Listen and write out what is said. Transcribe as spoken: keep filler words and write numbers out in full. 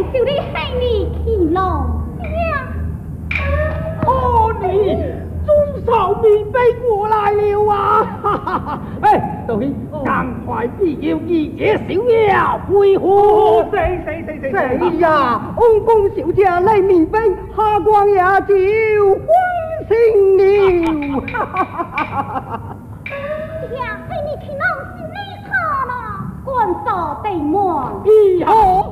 就你害你去弄呀！ 哦，你中少民被过来了啊！哈哈哈！哎，道兄，赶快必要二姐小妖回府。 谁谁谁谁谁呀？翁公小姐来民兵，下官也就欢庆了。哈哈哈哈哈！ 呀，害你去弄是你好了，官扫地门。 以后。